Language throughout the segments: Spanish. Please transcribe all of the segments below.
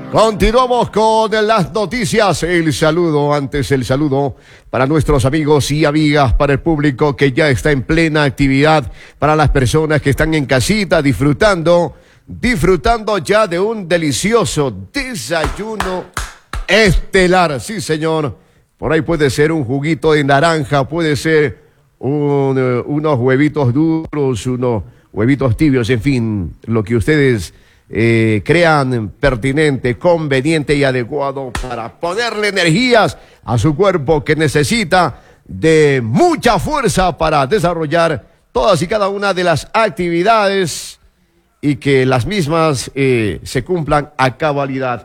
Continuamos con las noticias. El saludo para nuestros amigos y amigas, para el público que ya está en plena actividad, para las personas que están en casita disfrutando ya de un delicioso desayuno estelar. Sí, señor. Por ahí puede ser un juguito de naranja, puede ser unos huevitos duros, unos huevitos tibios, en fin, lo que ustedes crean pertinente, conveniente y adecuado para ponerle energías a su cuerpo, que necesita de mucha fuerza para desarrollar todas y cada una de las actividades y que las mismas se cumplan a cabalidad.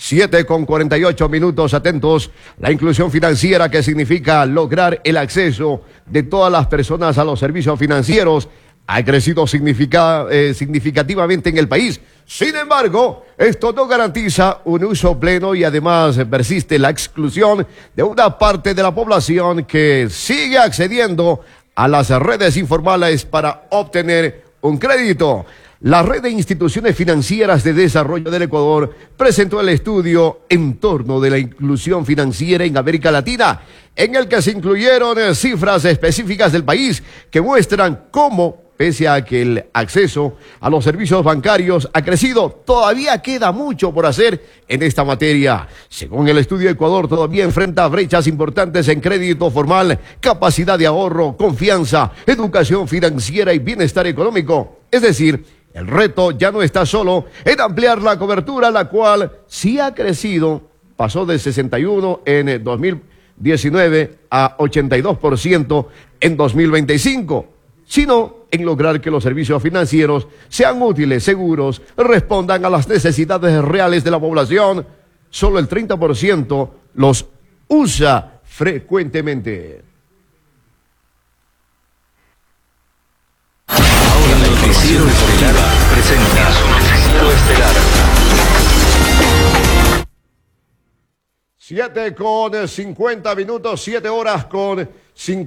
7:48, atentos. La inclusión financiera, que significa lograr el acceso de todas las personas a los servicios financieros, ha crecido significativamente en el país. Sin embargo, esto no garantiza un uso pleno y además persiste la exclusión de una parte de la población que sigue accediendo a las redes informales para obtener un crédito. La Red de Instituciones Financieras de Desarrollo del Ecuador presentó el estudio en torno de la inclusión financiera en América Latina, en el que se incluyeron cifras específicas del país que muestran cómo, pese a que el acceso a los servicios bancarios ha crecido, todavía queda mucho por hacer en esta materia. Según el estudio, Ecuador todavía enfrenta brechas importantes en crédito formal, capacidad de ahorro, confianza, educación financiera y bienestar económico. Es decir, el reto ya no está solo en ampliar la cobertura, la cual sí ha crecido, pasó de 61 en 2019 a 82% en 2025, sino en lograr que los servicios financieros sean útiles, seguros, respondan a las necesidades reales de la población. Solo el 30% los usa frecuentemente. Ahora el noticiero estelar presenta su noticiero estelar. 7:50, 7 horas con 50.